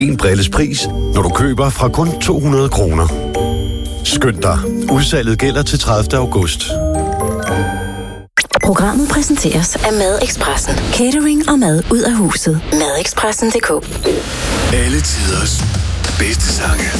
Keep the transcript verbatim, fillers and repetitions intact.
En brilles pris, når du køber fra kun to hundrede kroner. Skynd dig. Udsalget gælder til tredivte august. Programmet præsenteres af Madexpressen. Catering og mad ud af huset. Madexpressen punktum d k. Alle tiders bedste sange.